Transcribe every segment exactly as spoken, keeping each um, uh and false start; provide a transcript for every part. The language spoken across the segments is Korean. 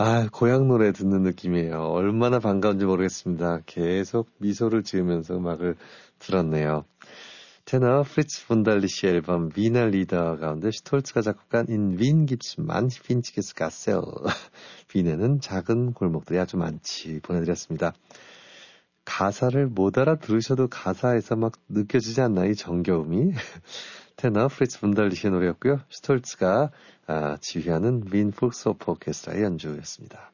아, 고향 노래 듣는 느낌이에요. 얼마나 반가운지 모르겠습니다. 계속 미소를 지으면서 음악을 들었네요. 테너 프리츠 분달리시 앨범 위너 리더 가운데 슈톨츠가 작곡한 인 윈 깁스 만 핀치게스 가셀 빈에는 작은 골목들이 아주 많지 보내드렸습니다. 가사를 못 알아들으셔도 가사에서 막 느껴지지 않나 이 정겨움이. 테너 프리츠 분달리시의 노래였고요. 슈톨츠가 아, 지휘하는 윈 폴크소프 오케스트라의 연주였습니다.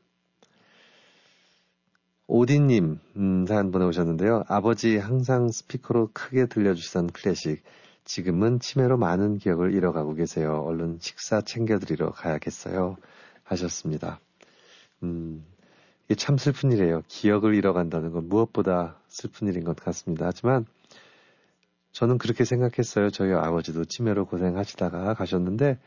오디님 음, 사연 보내오셨는데요. 아버지 항상 스피커로 크게 들려주시던 클래식, 지금은 치매로 많은 기억을 잃어가고 계세요. 얼른 식사 챙겨드리러 가야겠어요 하셨습니다. 음, 이게 참 슬픈 일이에요. 기억을 잃어간다는 건 무엇보다 슬픈 일인 것 같습니다. 하지만 저는 그렇게 생각했어요. 저희 아버지도 치매로 고생하시다가 가셨는데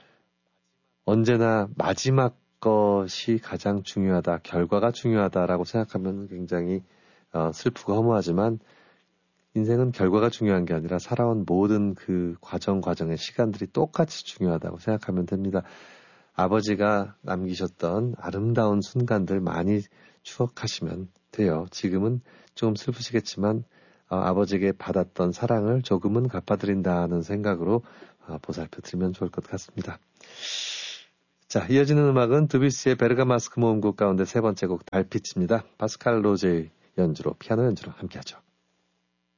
언제나 마지막 것이 가장 중요하다, 결과가 중요하다라고 생각하면 굉장히 어, 슬프고 허무하지만 인생은 결과가 중요한 게 아니라 살아온 모든 그 과정 과정의 시간들이 똑같이 중요하다고 생각하면 됩니다. 아버지가 남기셨던 아름다운 순간들 많이 추억하시면 돼요. 지금은 좀 슬프시겠지만 어, 아버지에게 받았던 사랑을 조금은 갚아드린다는 생각으로 어, 보살펴 드리면 좋을 것 같습니다. 자, 이어지는 음악은 드뷔시의 베르가마스크 모음곡 가운데 세 번째 곡 달빛입니다. 파스칼 로제의 연주로, 피아노 연주로 함께하죠.